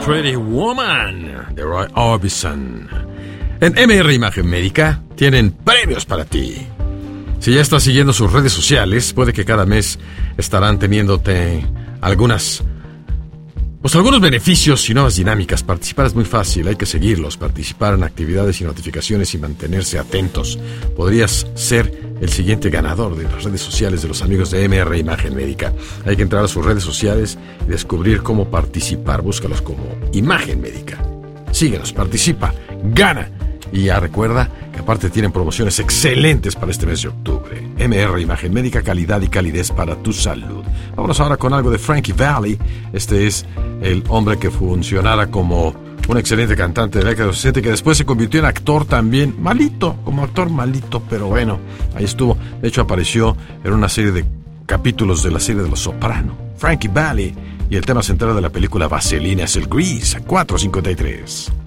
Pretty Woman de Roy Orbison. En MR Imagen Médica tienen premios para ti. Si ya estás siguiendo sus redes sociales, puede que cada mes estarán teniéndote algunos beneficios y nuevas dinámicas. Participar es muy fácil, hay que seguirlos, participar en actividades y notificaciones y mantenerse atentos. Podrías ser el siguiente ganador de las redes sociales de los amigos de MR Imagen Médica. Hay que entrar a sus redes sociales y descubrir cómo participar. Búscalos como Imagen Médica. Síguenos, participa, gana. Y ya recuerda que aparte tienen promociones excelentes para este mes de octubre. MR Imagen Médica, calidad y calidez para tu salud. Vámonos ahora con algo de Frankie Valli. Este es el hombre que funcionara como un excelente cantante de la década de los 60, que después se convirtió en actor también. Malito, como actor malito, pero bueno, ahí estuvo. De hecho, apareció en una serie de capítulos de la serie de Los Soprano. Frankie Valli y el tema central de la película Vaselina es el Grease, 4:53.